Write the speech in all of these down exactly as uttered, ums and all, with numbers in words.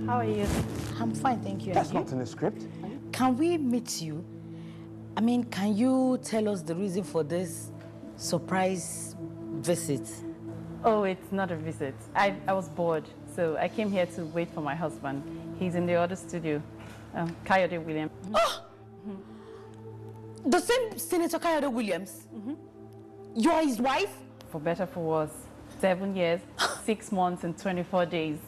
How are you? I'm fine, thank you. That's not in the script. Can we meet you? I mean, can you tell us the reason for this surprise visit? Oh, it's not a visit. I, I was bored, so I came here to wait for my husband. He's in the other studio, um, Kayode Williams. Oh! Mm-hmm. The same Senator Kayode Williams? Mm-hmm. You are his wife? For better, for worse. Seven years, six months, and twenty-four days.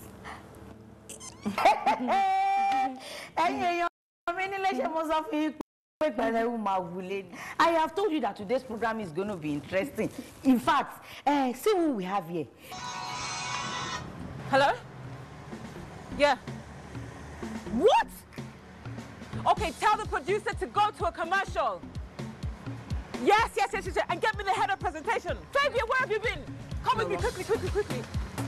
I have told you that today's program is going to be interesting. In fact, uh, see who we have here. Hello? Yeah. What? Okay, tell the producer to go to a commercial. Yes, yes, yes, yes, yes. And get me the head of presentation. Fabian, where have you been? Come with me quickly, quickly, quickly.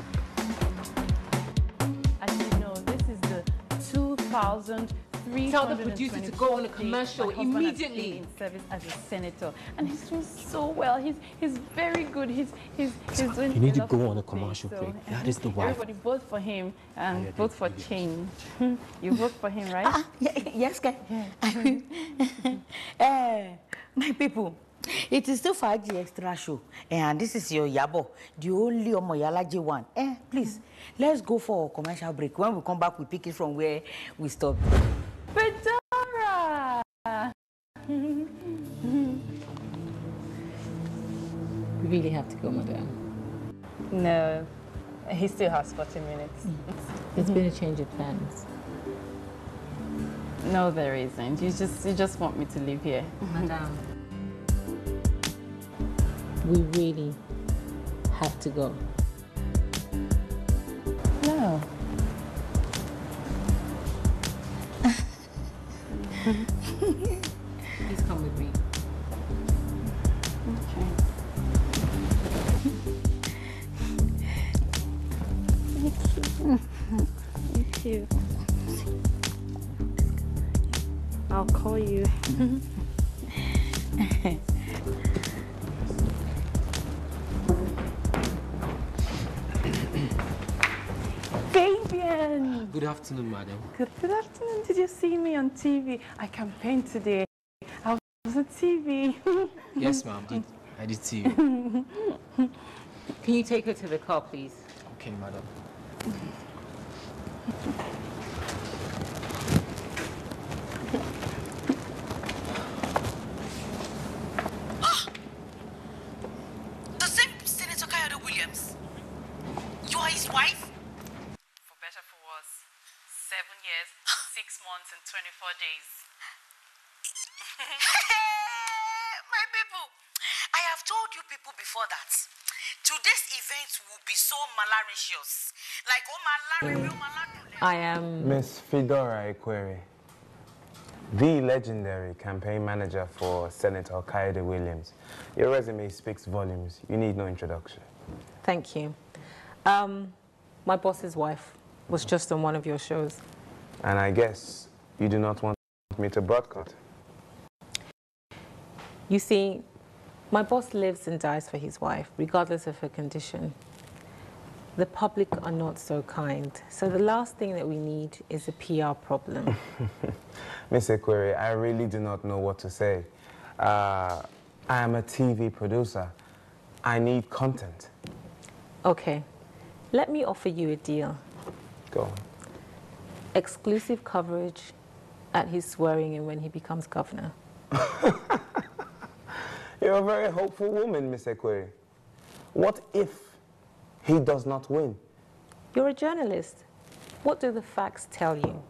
As you know, this is the two thousand three hundred Tell the producer to go on a commercial immediately. In service as a senator, and he's doing so well. He's he's very good. He's he's he's doing. You need to a go lot on a of commercial things, break. so, That is the wife. Everybody vote for him and yeah, vote for change. You vote for him, right? Ah, yes, guy. Yeah. uh, my people. It is still five G Extra show, and this is your Yabo, the only Omoyalaji one. Eh, please, let's go for a commercial break. When we come back, we pick it from where we stopped. Fedora! We really have to go, madam. No, he still has forty minutes. There's been a change of plans. No, there isn't. You just you just want me to live here, Madam. We really have to go. No. Please come with me. Okay. Thank you. Thank you. I'll call you. Fabian! Good afternoon, madam. Good, good afternoon. Did you see me on T V? I campaigned today. I was on T V. Yes, ma'am. Did, I did see you. Can you take her to the car, please? Okay, madam. The same Senator Kayode Williams? You are his wife? For better, for worse. Seven years, six months, and twenty-four days. My people, I have told you people before that today's event will be so malarious. Like, oh, malaria, malaria. I am... Miss Fedora Ikwere, the legendary campaign manager for Senator Kayode Williams. Your resume speaks volumes. You need no introduction. Thank you. Um, my boss's wife was just on one of your shows. And I guess you do not want me to broadcast. You see, my boss lives and dies for his wife, regardless of her condition. The public are not so kind. So the last thing that we need is a P R problem. Miss Ikwere, I really do not know what to say. Uh, I am a T V producer. I need content. Okay, let me offer you a deal. Go on. Exclusive coverage at his swearing in when he becomes governor. You're a very hopeful woman, Miss Ikwere. What if he does not win? You're a journalist. What do the facts tell you?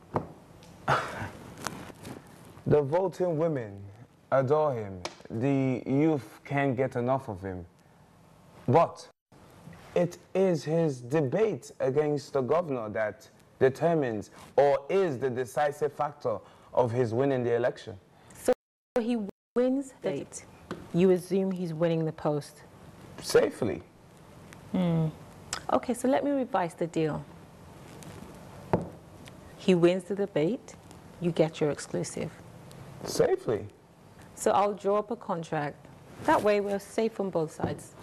The voting women adore him. The youth can't get enough of him. But it is his debate against the governor that determines or is the decisive factor of his winning the election. So he wins the debate. You assume he's winning the post. Safely. Hmm. Okay, so let me revise the deal. He wins the debate, you get your exclusive. Safely. So I'll draw up a contract. That way we're safe on both sides.